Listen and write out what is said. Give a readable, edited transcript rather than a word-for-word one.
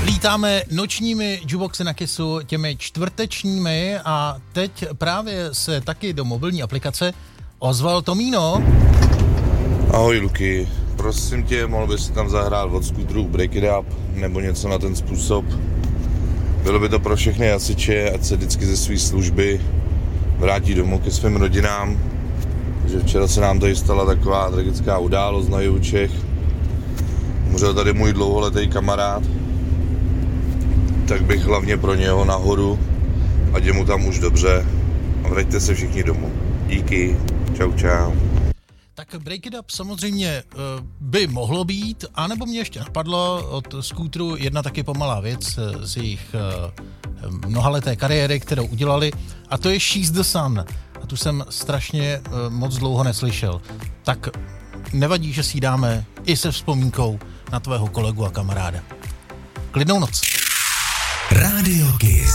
Lítáme nočními Juboxy na Kissu, těmi čtvrtečními, a teď právě se taky do mobilní aplikace ozval Tomíno. Ahoj Luky, prosím tě, mohl bys si tam zahrát od Scooterů Break It Up nebo něco na ten způsob. Bylo by to pro všechny hasiče, ať se vždycky ze své služby vrátí domů ke svým rodinám. Že včera se nám tady stala taková tragická událost na jihu Čech. Umřel tady můj dlouholetý kamarád, tak bych hlavně pro něho nahoru, ať je mu tam už dobře, a vraťte se všichni domů. Díky, čau čau. Tak Break It Up samozřejmě by mohlo být, anebo mě ještě napadlo od Scooteru jedna taky pomalá věc z jejich mnohaleté kariéry, kterou udělali, a to je She's the Sun. A tu jsem strašně moc dlouho neslyšel. Tak nevadí, že si ji dáme i se vzpomínkou na tvého kolegu a kamaráda. Klidnou noc. Radio Kiss.